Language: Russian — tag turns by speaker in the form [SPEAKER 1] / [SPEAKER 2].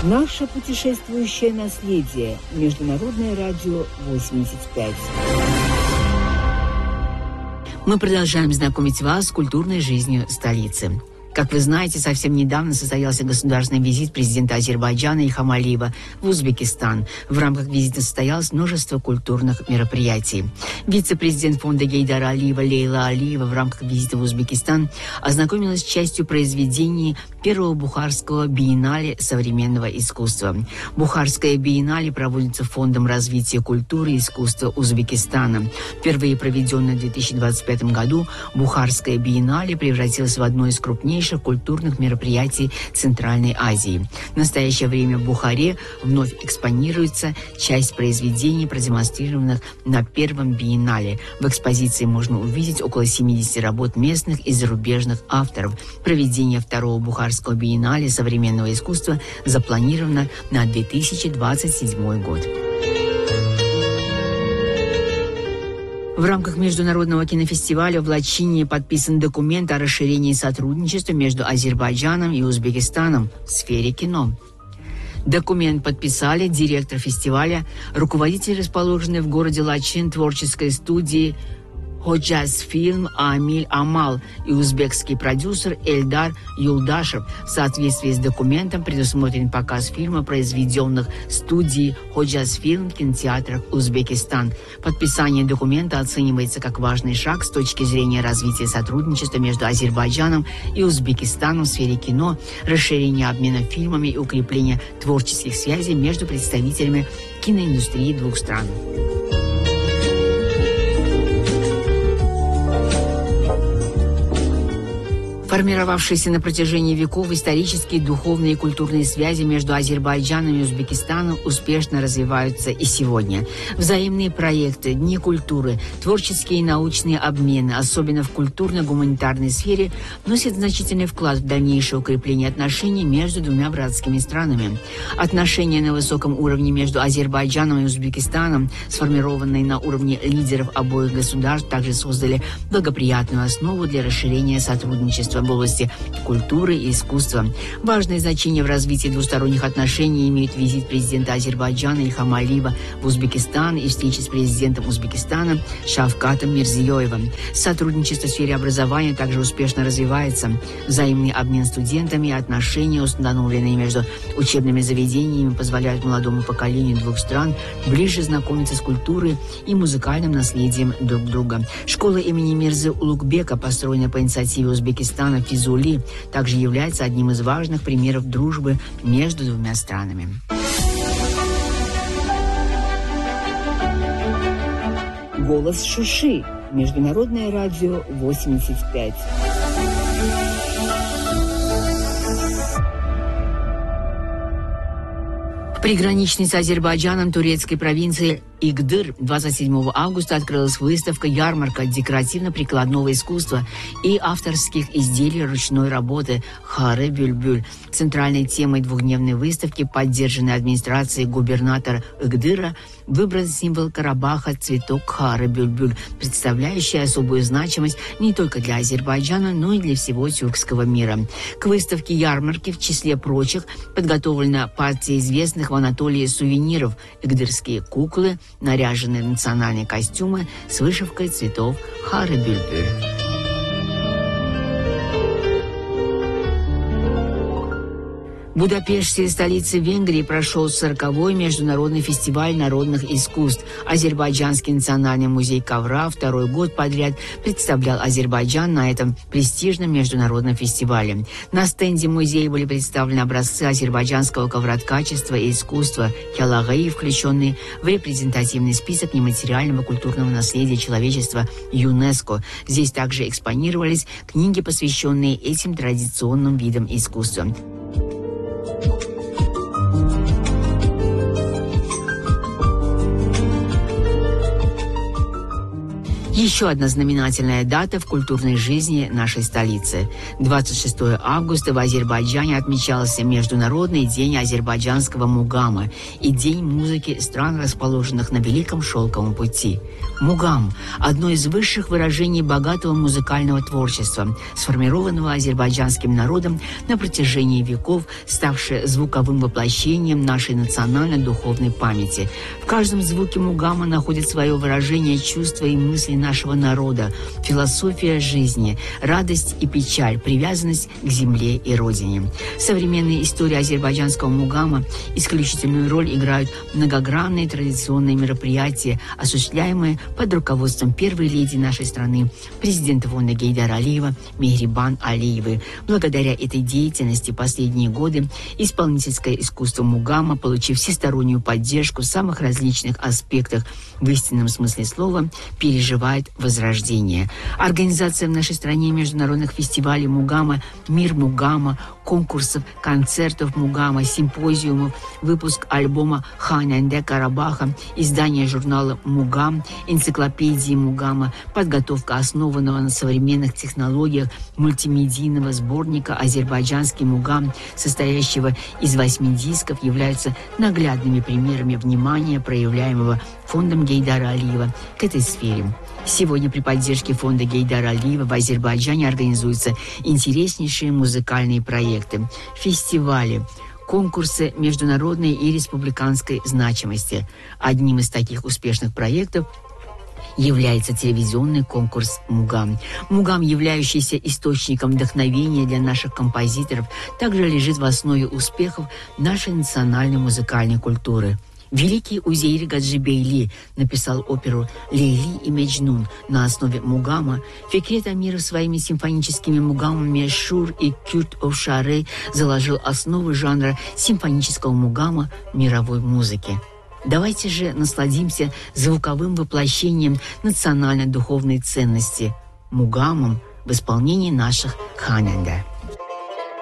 [SPEAKER 1] Наше путешествующее наследие. Международное радио 85. Мы продолжаем знакомить вас с культурной жизнью столицы. Как вы знаете, совсем недавно состоялся государственный визит президента Азербайджана Ильхам Алиева в Узбекистан. В рамках визита состоялось множество культурных мероприятий. Вице-президент фонда Гейдара Алиева Лейла Алиева в рамках визита в Узбекистан ознакомилась с частью произведений первого Бухарского биеннале современного искусства. Бухарское биеннале проводится Фондом развития культуры и искусства Узбекистана. Впервые проведенное в 2025 году, Бухарское биеннале превратилось в одно из крупнейших культурных мероприятий Центральной Азии. В настоящее время в Бухаре вновь экспонируется часть произведений, продемонстрированных на первом биеннале. В экспозиции можно увидеть около 70 работ местных и зарубежных авторов. Проведение второго Бухарского биеннале современного искусства запланировано на 2027 год. В рамках международного кинофестиваля в Лачине подписан документ о расширении сотрудничества между Азербайджаном и Узбекистаном в сфере кино. Документ подписали директор фестиваля, руководитель расположенной в городе Лачин творческой студии «Ходжазфильм» Амиль Амал и узбекский продюсер Эльдар Юлдашев. В соответствии с документом предусмотрен показ фильма, произведенных студией «Ходжазфильм» в кинотеатрах Узбекистан. Подписание документа оценивается как важный шаг с точки зрения развития сотрудничества между Азербайджаном и Узбекистаном в сфере кино, расширения обмена фильмами и укрепления творческих связей между представителями киноиндустрии двух стран. Формировавшиеся на протяжении веков исторические, духовные и культурные связи между Азербайджаном и Узбекистаном успешно развиваются и сегодня. Взаимные проекты, дни культуры, творческие и научные обмены, особенно в культурно-гуманитарной сфере, вносят значительный вклад в дальнейшее укрепление отношений между двумя братскими странами. Отношения на высоком уровне между Азербайджаном и Узбекистаном, сформированные на уровне лидеров обоих государств, также создали благоприятную основу для расширения сотрудничества в области культуры и искусства. Важное значение в развитии двусторонних отношений имеет визит президента Азербайджана Ильхама Алиева в Узбекистан и встреча с президентом Узбекистана Шавкатом Мирзиёевым. Сотрудничество в сфере образования также успешно развивается. Взаимный обмен студентами и отношения, установленные между учебными заведениями, позволяют молодому поколению двух стран ближе знакомиться с культурой и музыкальным наследием друг друга. Школа имени Мирзы Улугбека, построенная по инициативе Узбекистана Физули, также является одним из важных примеров дружбы между двумя странами. Голос Шуши. Международное радио 85.
[SPEAKER 2] В приграничной с Азербайджаном турецкой провинции Игдыр 27 августа открылась выставка-ярмарка декоративно-прикладного искусства и авторских изделий ручной работы «Хары Бюльбюль». Центральной темой двухдневной выставки, поддержанной администрацией губернатора Игдыра, выбран символ Карабаха цветок Хары Бюльбюль, представляющий особую значимость не только для Азербайджана, но и для всего тюркского мира. К выставке-ярмарке в числе прочих подготовлена партия известных в Анатолии сувениров, игдырские куклы, наряженные в национальные костюмы с вышивкой цветов Хары Бюльбюль. В Будапеште, столице Венгрии, прошел 40-й международный фестиваль народных искусств. Азербайджанский национальный музей ковра второй год подряд представлял Азербайджан на этом престижном международном фестивале. На стенде музея были представлены образцы азербайджанского ковроткачества и искусства хялагаи, включенные в репрезентативный список нематериального культурного наследия человечества ЮНЕСКО. Здесь также экспонировались книги, посвященные этим традиционным видам искусства.
[SPEAKER 1] Еще одна знаменательная дата в культурной жизни нашей столицы. 26 августа в Азербайджане отмечался Международный день азербайджанского мугама и День музыки стран, расположенных на Великом Шелковом пути. Мугам – одно из высших выражений богатого музыкального творчества, сформированного азербайджанским народом на протяжении веков, ставшее звуковым воплощением нашей национально-духовной памяти. В каждом звуке мугама находит свое выражение чувства и мысли нашего народа, философия жизни, радость и печаль, привязанность к земле и родине. В современной истории азербайджанского мугама исключительную роль играют многогранные традиционные мероприятия, осуществляемые под руководством первой леди нашей страны, президента фонда Гейдара Алиева Мехрибан Алиевой. Благодаря этой деятельности последние годы исполнительское искусство мугама, получив всестороннюю поддержку в самых различных аспектах, в истинном смысле слова, переживает возрождение. Организация в нашей стране международных фестивалей мугама, мир мугама, конкурсов, концертов мугама, симпозиумов, выпуск альбома «Ханенде Карабаха», издание журнала «Мугам», энциклопедии мугама, подготовка основанного на современных технологиях мультимедийного сборника «Азербайджанский мугам», состоящего из 8 дисков, являются наглядными примерами внимания, проявляемого фондом Гейдара Алиева к этой сфере. Сегодня при поддержке фонда Гейдара Алиева в Азербайджане организуются интереснейшие музыкальные проекты, фестивали, конкурсы международной и республиканской значимости. Одним из таких успешных проектов является телевизионный конкурс «Мугам». «Мугам», являющийся источником вдохновения для наших композиторов, также лежит в основе успехов нашей национальной музыкальной культуры. Великий Узейр Гаджибейли написал оперу «Лейли и Меджнун» на основе мугама. Фикрет Амиров своими симфоническими мугамами «Шур» и «Кюрт Овшаре» заложил основы жанра симфонического мугама в мировой музыке. Давайте же насладимся звуковым воплощением национально-духовной ценности – мугамом в исполнении наших ханенде.